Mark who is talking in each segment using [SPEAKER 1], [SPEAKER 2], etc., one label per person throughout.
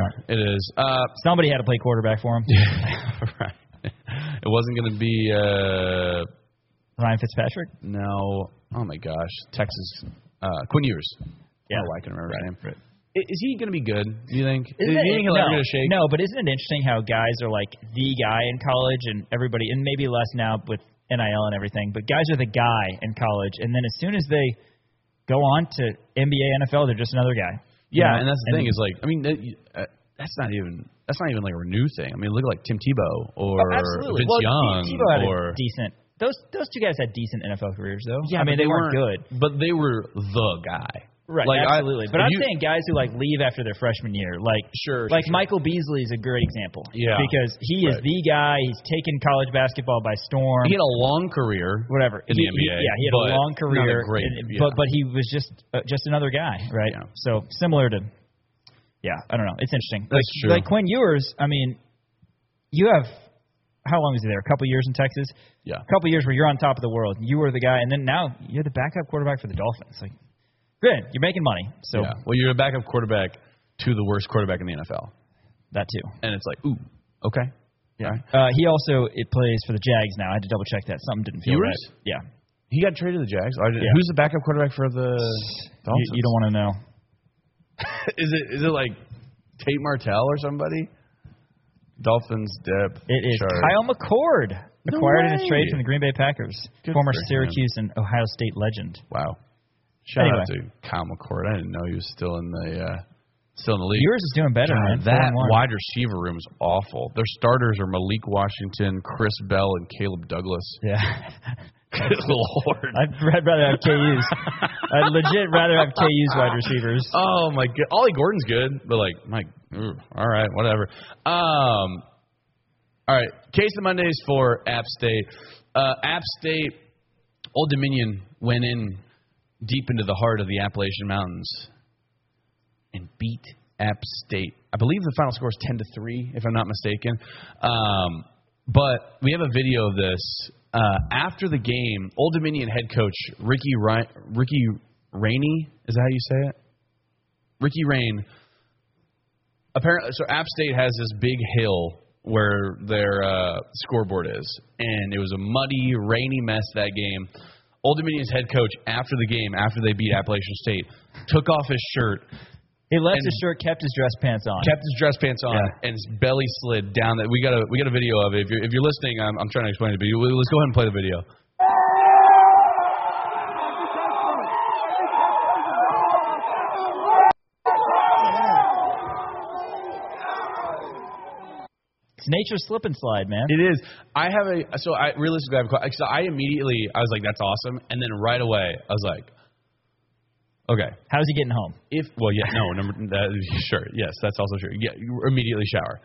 [SPEAKER 1] it is.
[SPEAKER 2] Somebody had to play quarterback for him.
[SPEAKER 1] Right. It wasn't going to be
[SPEAKER 2] Ryan Fitzpatrick?
[SPEAKER 1] No. Oh, my gosh. Texas. Quinn Ewers.
[SPEAKER 2] Yeah.
[SPEAKER 1] I can remember his name.
[SPEAKER 2] Right.
[SPEAKER 1] Is he going to be good, do you think? Do
[SPEAKER 2] Isn't
[SPEAKER 1] you think he'll ever get a shake?
[SPEAKER 2] No, but isn't it interesting how guys are like the guy in college and everybody, and maybe less now with NIL and everything, but guys are the guy in college, and then as soon as they go on to NBA, NFL, they're just another guy.
[SPEAKER 1] Yeah, and that's the thing is like, I mean, that's not even like a new thing. I mean, look at like Tim Tebow or Vince Young.
[SPEAKER 2] Tebow had a decent. Those two guys had decent NFL careers, though.
[SPEAKER 1] Yeah,
[SPEAKER 2] I mean, they weren't good,
[SPEAKER 1] but they were the guy.
[SPEAKER 2] Right,
[SPEAKER 1] like,
[SPEAKER 2] absolutely. But I'm saying guys who like leave after their freshman year, like Michael Beasley is a great example.
[SPEAKER 1] Yeah,
[SPEAKER 2] because he is the guy. He's taken college basketball by storm.
[SPEAKER 1] He had a long career,
[SPEAKER 2] whatever
[SPEAKER 1] in the NBA.
[SPEAKER 2] He had a long career, but he was just another guy, right? Yeah. So similar to, I don't know. It's interesting.
[SPEAKER 1] That's true.
[SPEAKER 2] Like Quinn Ewers. I mean, you have. How long was he there? A couple years in Texas.
[SPEAKER 1] Yeah.
[SPEAKER 2] A couple years where you're on top of the world. You were the guy, and then now you're the backup quarterback for the Dolphins. Like. Good. You're making money. So
[SPEAKER 1] well, you're a backup quarterback to the worst quarterback in the NFL.
[SPEAKER 2] That too.
[SPEAKER 1] And it's like, ooh, okay.
[SPEAKER 2] Yeah. He also plays for the Jags now. I had to double check that. Something didn't feel right. Yeah.
[SPEAKER 1] He got traded to the Jags. Who's the backup quarterback for the Dolphins?
[SPEAKER 2] You don't want to know.
[SPEAKER 1] Is it like Tate Martell or somebody? Dolphins depth.
[SPEAKER 2] It is
[SPEAKER 1] chart.
[SPEAKER 2] Kyle McCord, acquired in a trade from the Green Bay Packers. Former Syracuse and Ohio State legend.
[SPEAKER 1] Wow. Shout out to Kyle McCord. I didn't know he was still in the league.
[SPEAKER 2] Yours is doing better, man.
[SPEAKER 1] That wide receiver room is awful. Their starters are Malik Washington, Chris Bell, and Caleb Douglas.
[SPEAKER 2] Yeah.
[SPEAKER 1] Good Lord.
[SPEAKER 2] I'd rather have KU's. I'd legit rather have KU's wide receivers.
[SPEAKER 1] Oh, my God. Ollie Gordon's good, but all right, whatever. All right. Case of Mondays for App State. App State, Old Dominion went in deep into the heart of the Appalachian Mountains and beat App State. I believe the final score is 10-3, if I'm not mistaken. But we have a video of this. After the game, Old Dominion head coach Ricky Rainey, is that how you say it? Ricky Rain. Apparently, so App State has this big hill where their scoreboard is, and it was a muddy, rainy mess that game. Old Dominion's head coach, after the game, after they beat Appalachian State, took off his shirt.
[SPEAKER 2] He left his shirt, kept his dress pants on.
[SPEAKER 1] And his belly slid down. We got a video of it. If you're listening, I'm trying to explain it, but let's go ahead and play the video.
[SPEAKER 2] It's nature's slip and slide, man.
[SPEAKER 1] It is. I realistically have a question. So I was like, that's awesome. And then right away, I was like, okay.
[SPEAKER 2] How's he getting home?
[SPEAKER 1] Sure. Yes, that's also true. Yeah, you immediately shower.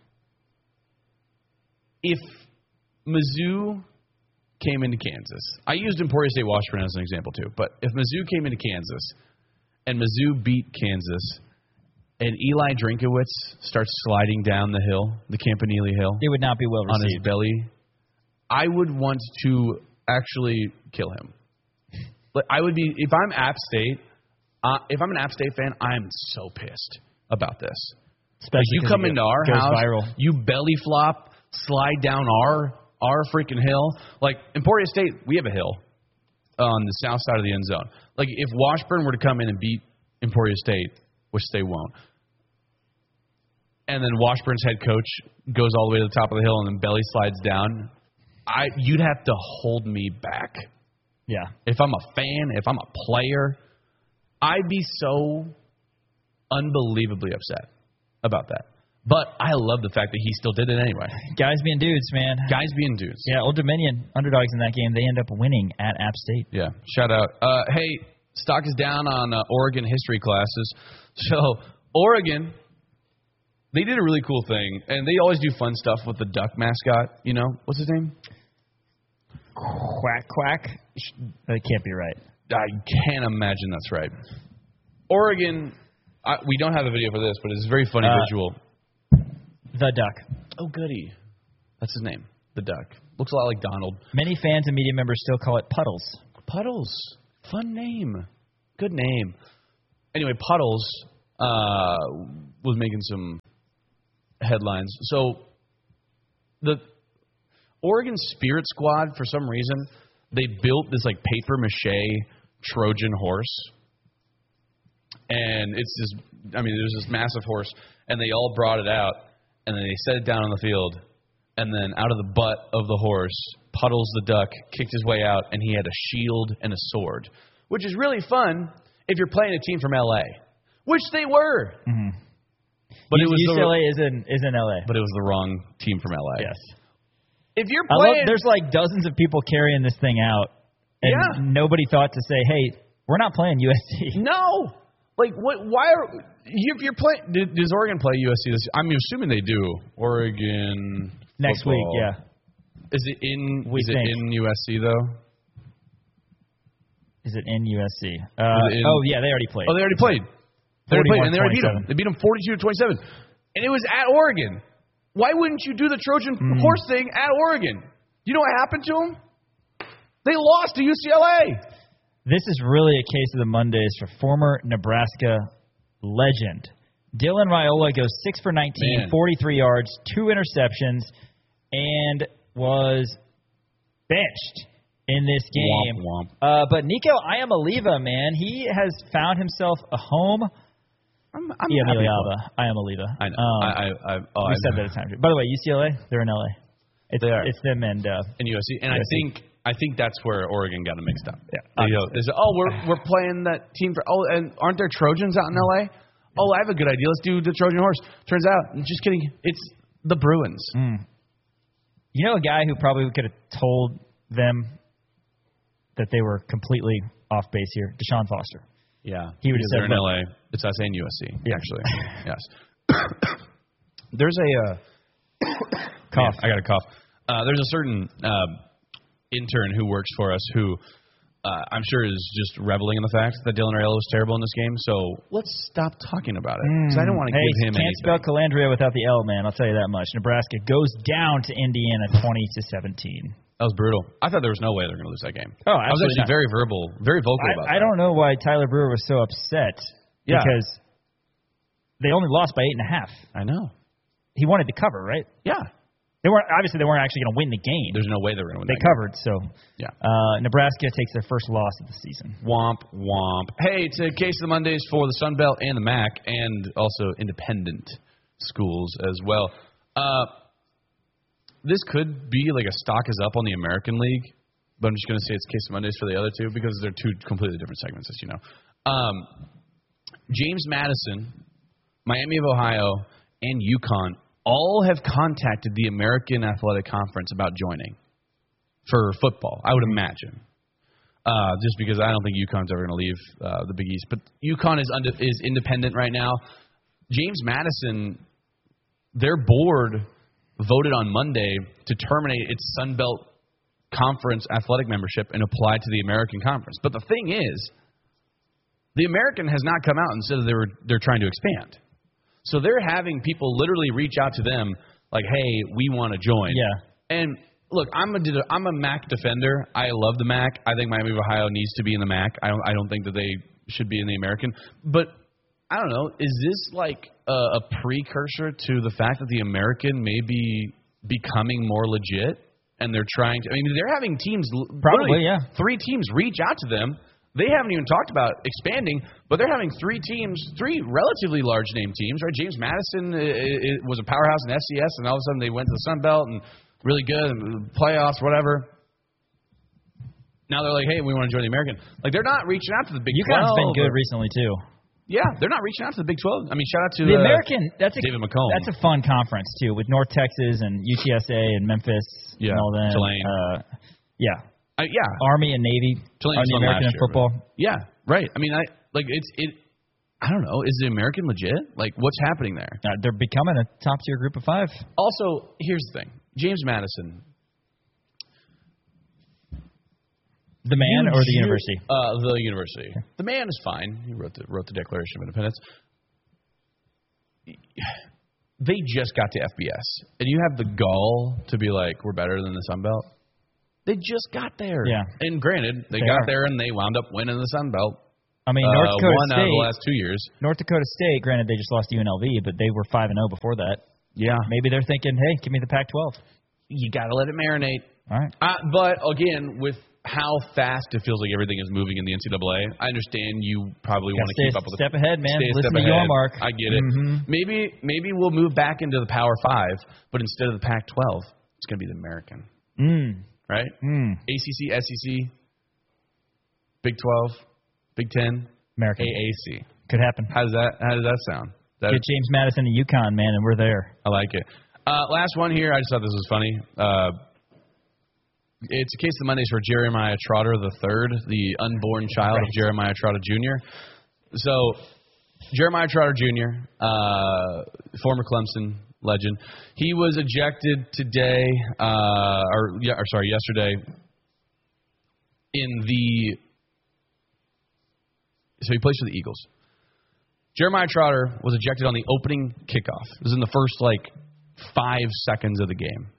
[SPEAKER 1] If Mizzou came into Kansas, I used Emporia State Washburn as an example too, but if Mizzou came into Kansas and Mizzou beat Kansas, and Eli Drinkowitz starts sliding down the hill, the Campanile Hill.
[SPEAKER 2] It would not be well received.
[SPEAKER 1] On his belly. I would want to actually kill him. But I would be, if I'm App State, if I'm an App State fan, I'm so pissed about this.
[SPEAKER 2] Especially
[SPEAKER 1] you come into our house,
[SPEAKER 2] viral.
[SPEAKER 1] You belly flop, slide down our freaking hill. Like Emporia State, we have a hill on the south side of the end zone. Like if Washburn were to come in and beat Emporia State, which they won't, and then Washburn's head coach goes all the way to the top of the hill and then belly slides down, you'd have to hold me back.
[SPEAKER 2] Yeah.
[SPEAKER 1] If I'm a fan, if I'm a player, I'd be so unbelievably upset about that. But I love the fact that he still did it anyway.
[SPEAKER 2] Guys being dudes, man.
[SPEAKER 1] Guys being dudes.
[SPEAKER 2] Yeah, Old Dominion, underdogs in that game, they end up winning at App State.
[SPEAKER 1] Yeah, shout out. Hey, stock is down on Oregon history classes. So, Oregon, they did a really cool thing, and they always do fun stuff with the duck mascot. You know, what's his name?
[SPEAKER 2] Quack, quack. That can't be right.
[SPEAKER 1] I can't imagine that's right. Oregon, we don't have a video for this, but it's a very funny visual.
[SPEAKER 2] The Duck.
[SPEAKER 1] Oh, goody. That's his name, the Duck. Looks a lot like Donald.
[SPEAKER 2] Many fans and media members still call it Puddles.
[SPEAKER 1] Puddles. Fun name. Good name. Anyway, Puddles, was making some headlines. So the Oregon Spirit Squad, for some reason, they built this like paper mache Trojan horse. And it's this, there's this massive horse, and they all brought it out, and then they set it down on the field, and then out of the butt of the horse, Puddles the duck kicked his way out, and he had a shield and a sword, which is really fun if you're playing a team from L.A., which they were.
[SPEAKER 2] Mm-hmm.
[SPEAKER 1] But it was
[SPEAKER 2] UCLA is in L.A.
[SPEAKER 1] But it was the wrong team from L.A.
[SPEAKER 2] Yes.
[SPEAKER 1] If you're playing...
[SPEAKER 2] there's like dozens of people carrying this thing out, and nobody thought to say, hey, we're not playing USC.
[SPEAKER 1] No! Like, what? Why are... If you're playing... Does Oregon play USC this... I'm assuming they do. Oregon...
[SPEAKER 2] Next
[SPEAKER 1] football.
[SPEAKER 2] week, yeah.
[SPEAKER 1] Is it in USC, though?
[SPEAKER 2] Is it in USC? Yeah, they already played.
[SPEAKER 1] Oh, they already played. They already played, and they already beat
[SPEAKER 2] 27.
[SPEAKER 1] them. They beat them 42-27. And it was at Oregon. Why wouldn't you do the Trojan horse thing at Oregon? You know what happened to them? They lost to UCLA.
[SPEAKER 2] This is really a case of the Mondays for former Nebraska legend. Dylan Raiola goes 6 for 19, 43 yards, 2 interceptions, and was benched in this game.
[SPEAKER 1] Womp, womp.
[SPEAKER 2] But Nico Iamaleava, man, he has found himself a home. Iamaleava.
[SPEAKER 1] I know.
[SPEAKER 2] We said that a time. By the way, UCLA, they're in LA.
[SPEAKER 1] They are.
[SPEAKER 2] It's them and
[SPEAKER 1] USC. And
[SPEAKER 2] USC.
[SPEAKER 1] I think that's where Oregon got them mixed up.
[SPEAKER 2] Yeah.
[SPEAKER 1] They said, we're playing that team for. Oh, and aren't there Trojans out in LA? Oh, I have a good idea. Let's do the Trojan horse. Turns out, just kidding. It's the Bruins.
[SPEAKER 2] You know a guy who probably could have told them that they were completely off base here? Deshaun Foster.
[SPEAKER 1] Yeah.
[SPEAKER 2] He would have said,
[SPEAKER 1] they're in LA. It's us and USC, actually. Yes. There's a
[SPEAKER 2] cough.
[SPEAKER 1] Yeah, I got a cough. There's a certain intern who works for us who I'm sure is just reveling in the fact that Dylan Raiola was terrible in this game. So let's stop talking about it because I don't want to give him anything.
[SPEAKER 2] Can't spell Calandria without the L, man. I'll tell you that much. Nebraska goes down to Indiana 20-17.
[SPEAKER 1] That was brutal. I thought there was no way they were going to lose that game.
[SPEAKER 2] Oh,
[SPEAKER 1] I was actually very vocal about that.
[SPEAKER 2] I don't know why Tyler Brewer was so upset because they only lost by 8.5.
[SPEAKER 1] I know.
[SPEAKER 2] He wanted to cover, right?
[SPEAKER 1] Yeah.
[SPEAKER 2] They weren't actually going to win the game.
[SPEAKER 1] There's no way they were going to win.
[SPEAKER 2] They covered, so
[SPEAKER 1] yeah.
[SPEAKER 2] Nebraska takes their first loss of the season.
[SPEAKER 1] Womp womp. Hey, it's a case of the Mondays for the Sun Belt and the MAC, and also independent schools as well. This could be like a stock is up on the American League, but I'm just going to say it's case of Mondays for the other two because they're two completely different segments, as you know. James Madison, Miami of Ohio, and UConn all have contacted the American Athletic Conference about joining for football, I would imagine. Just because I don't think UConn's ever going to leave the Big East. But UConn is independent right now. James Madison, their board voted on Monday to terminate its Sun Belt Conference athletic membership and apply to the American Conference. But the thing is, the American has not come out and said that they're trying to expand. So they're having people literally reach out to them like, hey, we want to join.
[SPEAKER 2] Yeah.
[SPEAKER 1] And look, I'm a MAC defender. I love the MAC. I think Miami of Ohio needs to be in the MAC. I don't think that they should be in the American. But I don't know. Is this like a precursor to the fact that the American may be becoming more legit? And they're trying to – I mean, they're having teams –
[SPEAKER 2] probably, yeah.
[SPEAKER 1] 3 teams reach out to them. They haven't even talked about expanding, but they're having 3 teams, 3 relatively large-name teams, right? James Madison was a powerhouse in FCS, and all of a sudden they went to the Sun Belt and really good, and playoffs, whatever. Now they're like, hey, we want to join the American. Like, they're not reaching out to the Big 12.
[SPEAKER 2] UConn's been good recently, too.
[SPEAKER 1] Yeah, they're not reaching out to the Big 12. I mean, shout out to
[SPEAKER 2] the American. That's
[SPEAKER 1] David McComb.
[SPEAKER 2] That's a fun conference, too, with North Texas and UTSA and Memphis and all that.
[SPEAKER 1] Tulane.
[SPEAKER 2] Yeah. Army and Navy
[SPEAKER 1] Tulane
[SPEAKER 2] on the American in football.
[SPEAKER 1] Yeah, right. I mean, I don't know. Is the American legit? Like, what's happening there?
[SPEAKER 2] They're becoming a top-tier group of 5.
[SPEAKER 1] Also, here's the thing. James Madison.
[SPEAKER 2] The man or the university?
[SPEAKER 1] The university. Okay. The man is fine. He wrote the Declaration of Independence. They just got to FBS. And you have the gall to be like, we're better than the Sun Belt. They just got there.
[SPEAKER 2] Yeah.
[SPEAKER 1] And granted, they got there and they wound up winning the Sun Belt.
[SPEAKER 2] I mean, North Dakota
[SPEAKER 1] won out of the
[SPEAKER 2] State.
[SPEAKER 1] last 2 years.
[SPEAKER 2] North Dakota State, granted, they just lost to UNLV, but they were 5-0 before that.
[SPEAKER 1] Yeah.
[SPEAKER 2] Maybe they're thinking, hey, give me the Pac-12.
[SPEAKER 1] You got to let it marinate.
[SPEAKER 2] All right.
[SPEAKER 1] But, again, with how fast it feels like everything is moving in the NCAA, I understand you probably want to keep up with
[SPEAKER 2] step ahead, man.
[SPEAKER 1] Stay a
[SPEAKER 2] Listen
[SPEAKER 1] step
[SPEAKER 2] to your
[SPEAKER 1] ahead.
[SPEAKER 2] mark.
[SPEAKER 1] I get it.
[SPEAKER 2] Mm-hmm.
[SPEAKER 1] Maybe we'll move back into the Power 5, but instead of the Pac-12, it's going to be the American. Right? ACC, SEC, Big 12, Big 10,
[SPEAKER 2] American.
[SPEAKER 1] AAC.
[SPEAKER 2] Could happen.
[SPEAKER 1] How does that sound?
[SPEAKER 2] Get James Madison to UConn, man, and we're there.
[SPEAKER 1] I like it. Last one here. I just thought this was funny. It's a case of the Mondays for Jeremiah Trotter III, the unborn child of Jeremiah Trotter Jr. So, Jeremiah Trotter Jr., former Clemson legend, he was ejected today, yesterday, so he plays for the Eagles. Jeremiah Trotter was ejected on the opening kickoff. It was in the first, 5 seconds of the game.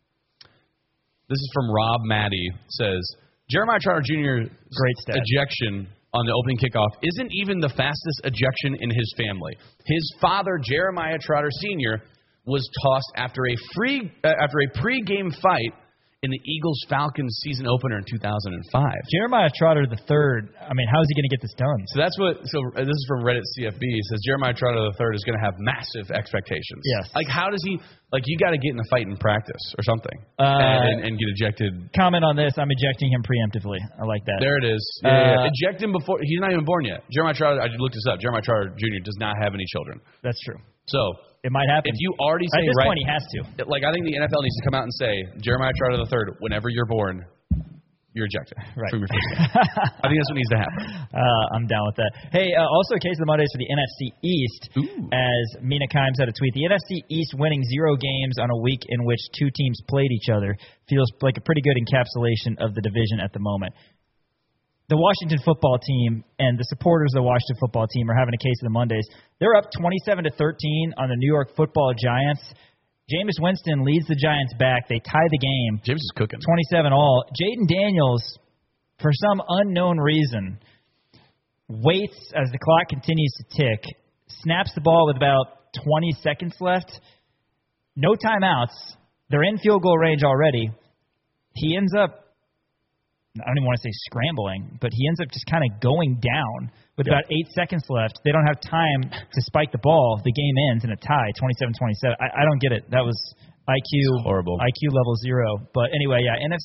[SPEAKER 1] This is from Rob Maddie. Says, Jeremiah Trotter Jr.'s
[SPEAKER 2] great stat.
[SPEAKER 1] Ejection on the opening kickoff isn't even the fastest ejection in his family. His father, Jeremiah Trotter Sr., was tossed after a pre-game fight in the Eagles-Falcons season opener in 2005.
[SPEAKER 2] Jeremiah Trotter III, I mean, how is he going to get this done?
[SPEAKER 1] So this is from Reddit CFB. It says Jeremiah Trotter III is going to have massive expectations.
[SPEAKER 2] Yes.
[SPEAKER 1] How does he, you got to get in a fight in practice or something and get ejected.
[SPEAKER 2] Comment on this. I'm ejecting him preemptively. I like that.
[SPEAKER 1] There it is. Yeah. Eject him before, he's not even born yet. Jeremiah Trotter, I just looked this up. Jeremiah Trotter Jr. does not have any children.
[SPEAKER 2] That's true.
[SPEAKER 1] So,
[SPEAKER 2] it might happen.
[SPEAKER 1] if you already say
[SPEAKER 2] at this point, he has to.
[SPEAKER 1] I think the NFL needs to come out and say, Jeremiah Trotter III, whenever you're born, you're ejected from your first game. I think that's what needs to happen.
[SPEAKER 2] I'm down with that. Hey, also a case of the Mondays for the NFC East.
[SPEAKER 1] Ooh.
[SPEAKER 2] As Mina Kimes had a tweet, the NFC East winning 0 games on a week in which 2 teams played each other feels like a pretty good encapsulation of the division at the moment. The Washington football team and the supporters of the Washington football team are having a case of the Mondays. They're up 27-13 on the New York Football Giants. Jameis Winston leads the Giants back. They tie the game.
[SPEAKER 1] James is cooking.
[SPEAKER 2] 27-all. Jaden Daniels, for some unknown reason, waits as the clock continues to tick, snaps the ball with about 20 seconds left. No timeouts. They're in field goal range already. He ends up, I don't even want to say scrambling, but he ends up just kind of going down with about 8 seconds left. They don't have time to spike the ball. The game ends in a tie, 27-27. I don't get it. That was
[SPEAKER 1] horrible.
[SPEAKER 2] IQ level 0. But anyway,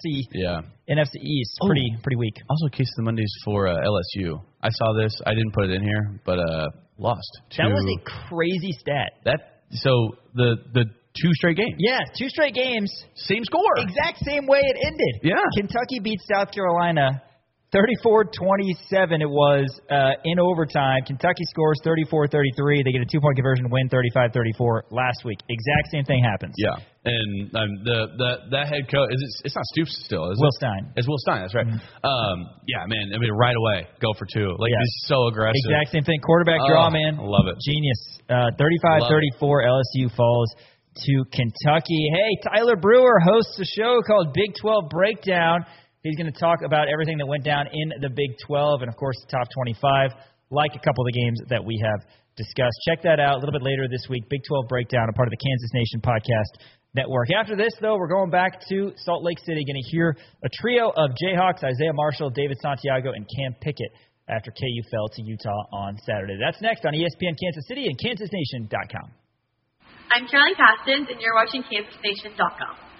[SPEAKER 2] NFC East, pretty weak.
[SPEAKER 1] Also, case of the Mondays for LSU. I saw this. I didn't put it in here, but lost.
[SPEAKER 2] That was a crazy stat.
[SPEAKER 1] So the 2 straight games.
[SPEAKER 2] Yeah, 2 straight games.
[SPEAKER 1] Same score.
[SPEAKER 2] Exact same way it ended.
[SPEAKER 1] Yeah.
[SPEAKER 2] Kentucky beat South Carolina 34-27 it was in overtime. Kentucky scores 34-33. They get a 2-point conversion win 35-34 last week. Exact same thing happens.
[SPEAKER 1] Yeah. And that head coach, it's not Stoops still, is
[SPEAKER 2] Will
[SPEAKER 1] it?
[SPEAKER 2] Stein.
[SPEAKER 1] It's Will Stein, that's right.
[SPEAKER 2] Mm-hmm.
[SPEAKER 1] Yeah, man, I mean, right away, go for 2. This is so aggressive.
[SPEAKER 2] Exact same thing. Quarterback draw, man.
[SPEAKER 1] I love it.
[SPEAKER 2] Genius. 35-34 LSU falls to Kentucky. Hey, Tyler Brewer hosts a show called Big 12 Breakdown. He's going to talk about everything that went down in the Big 12 and, of course, the top 25, like a couple of the games that we have discussed. Check that out a little bit later this week. Big 12 Breakdown, a part of the Kansas Nation Podcast Network. After this, though, we're going back to Salt Lake City. Going to hear a trio of Jayhawks, Isaiah Marshall, David Santiago, and Cam Pickett after KU fell to Utah on Saturday. That's next on ESPN Kansas City and KansasNation.com.
[SPEAKER 3] I'm Caroline Pastons, and you're watching KansasNation.com.